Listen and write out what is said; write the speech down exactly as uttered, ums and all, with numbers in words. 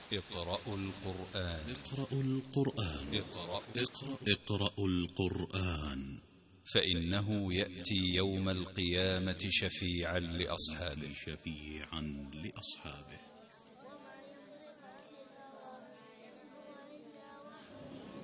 اقرأوا القرآن. اقرأوا القرآن. اقرأ اقرأ اقرأوا القرآن، فإنه يأتي يوم القيامة شفيعا لأصحابه شفيعا لأصحابه